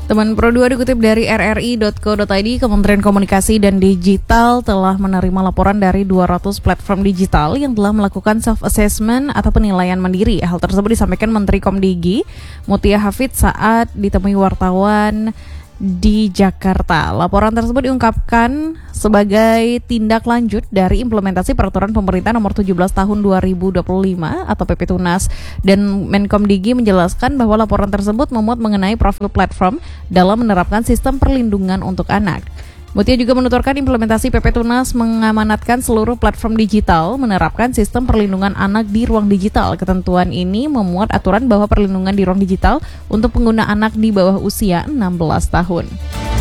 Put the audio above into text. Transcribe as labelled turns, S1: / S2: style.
S1: Teman Pro 2 dikutip dari rri.co.id, Kementerian Komunikasi dan Digital telah menerima laporan dari 200 platform digital yang telah melakukan self-assessment atau penilaian mandiri. Hal tersebut disampaikan Menteri Komdigi Mutia Hafid saat ditemui wartawan di Jakarta. Laporan tersebut diungkapkan sebagai tindak lanjut dari implementasi Peraturan Pemerintah Nomor 17 Tahun 2025 atau PP Tunas, dan Menkomdigi menjelaskan bahwa laporan tersebut memuat mengenai profil platform dalam menerapkan sistem perlindungan untuk anak. Mutia juga menuturkan implementasi PP Tunas mengamanatkan seluruh platform digital menerapkan sistem perlindungan anak di ruang digital. Ketentuan ini memuat aturan bahwa perlindungan di ruang digital untuk pengguna anak di bawah usia 16 tahun.